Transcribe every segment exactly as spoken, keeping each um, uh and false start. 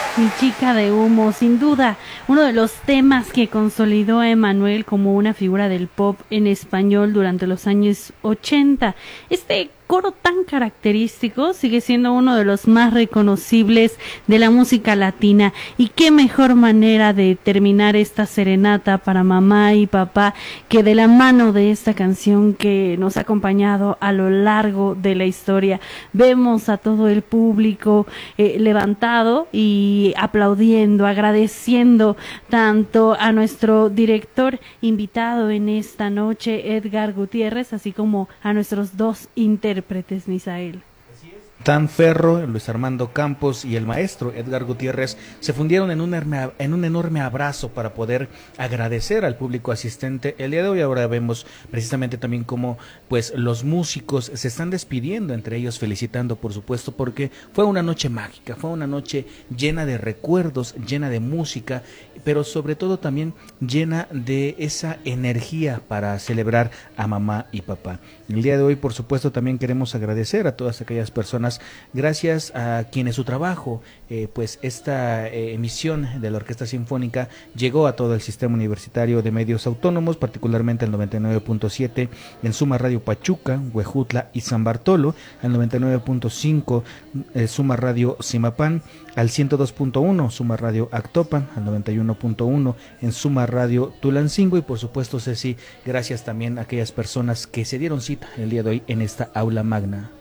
Mi chica de humo, sin duda, uno de los temas que consolidó a Emmanuel como una figura del pop en español durante los años ochenta. Este coro tan característico sigue siendo uno de los más reconocibles de la música latina, y qué mejor manera de terminar esta serenata para mamá y papá que de la mano de esta canción que nos ha acompañado a lo largo de la historia. Vemos a todo el público eh, levantado y aplaudiendo, agradeciendo tanto a nuestro director invitado en esta noche, Edgar Gutiérrez, así como a nuestros dos intérpretes. Misael. Dan Ferro, Luis Armando Campos y el maestro Edgar Gutiérrez se fundieron en un, enorme, en un enorme abrazo para poder agradecer al público asistente el día de hoy. Ahora vemos precisamente también cómo pues los músicos se están despidiendo, entre ellos felicitando, por supuesto, porque fue una noche mágica, fue una noche llena de recuerdos, llena de música, pero sobre todo también llena de esa energía para celebrar a mamá y papá. El día de hoy, por supuesto, también queremos agradecer a todas aquellas personas gracias a quienes su trabajo, eh, pues esta eh, emisión de la Orquesta Sinfónica llegó a todo el sistema universitario de medios autónomos, particularmente al noventa y nueve punto siete en Suma Radio Pachuca, Huejutla y San Bartolo, al noventa y nueve punto cinco eh, Suma Radio Zimapán, al ciento dos punto uno Suma Radio Actopan, al noventa y uno punto uno en Suma Radio Tulancingo, y por supuesto, Ceci, gracias también a aquellas personas que se dieron cita el día de hoy en esta aula magna.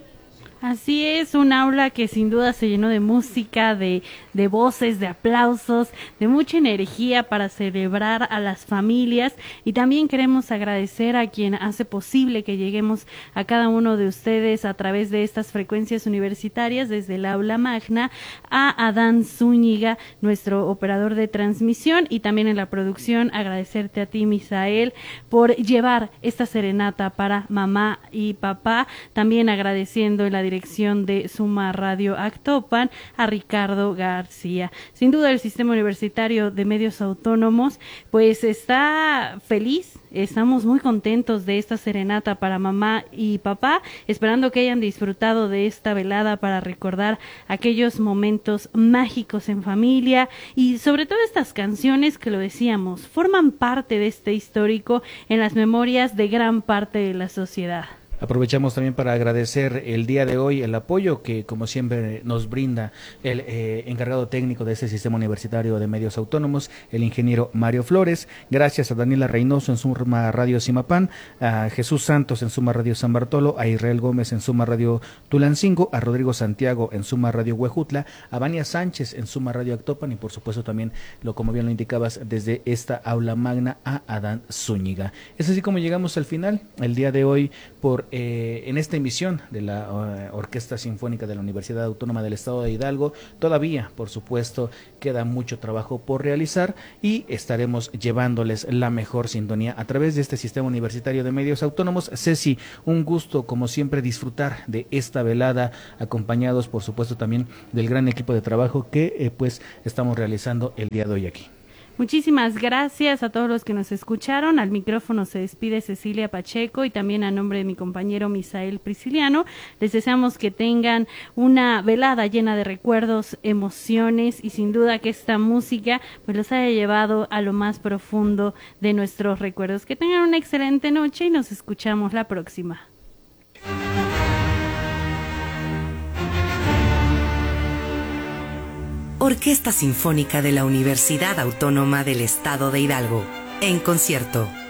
Así es, un aula que sin duda se llenó de música, de, de voces, de aplausos, de mucha energía para celebrar a las familias, y también queremos agradecer a quien hace posible que lleguemos a cada uno de ustedes a través de estas frecuencias universitarias desde el aula magna, a Adán Zúñiga, nuestro operador de transmisión, y también en la producción agradecerte a ti, Misael, por llevar esta serenata para mamá y papá, también agradeciendo en la dirección de Suma Radio Actopan a Ricardo García. Sin duda el Sistema Universitario de Medios Autónomos pues está feliz, estamos muy contentos de esta serenata para mamá y papá, esperando que hayan disfrutado de esta velada para recordar aquellos momentos mágicos en familia, y sobre todo estas canciones que, lo decíamos, forman parte de este histórico en las memorias de gran parte de la sociedad. Aprovechamos también para agradecer el día de hoy el apoyo que, como siempre, nos brinda el eh, encargado técnico de este Sistema Universitario de Medios Autónomos, el ingeniero Mario Flores. Gracias a Daniela Reynoso en Suma Radio Zimapán, a Jesús Santos en Suma Radio San Bartolo, a Israel Gómez en Suma Radio Tulancingo, a Rodrigo Santiago en Suma Radio Huejutla, a Vania Sánchez en Suma Radio Actopan, y por supuesto también, lo como bien lo indicabas, desde esta aula magna, a Adán Zúñiga. Es así como llegamos al final el día de hoy por Eh, en esta emisión de la uh, Orquesta Sinfónica de la Universidad Autónoma del Estado de Hidalgo. Todavía, por supuesto, queda mucho trabajo por realizar, y estaremos llevándoles la mejor sintonía a través de este Sistema Universitario de Medios Autónomos. Ceci, un gusto como siempre disfrutar de esta velada, acompañados por supuesto también del gran equipo de trabajo que eh, pues estamos realizando el día de hoy aquí. Muchísimas gracias a todos los que nos escucharon. Al micrófono se despide Cecilia Pacheco, y también a nombre de mi compañero Misael Prisciliano, les deseamos que tengan una velada llena de recuerdos, emociones, y sin duda que esta música pues los haya llevado a lo más profundo de nuestros recuerdos. Que tengan una excelente noche y nos escuchamos la próxima. Orquesta Sinfónica de la Universidad Autónoma del Estado de Hidalgo, en concierto.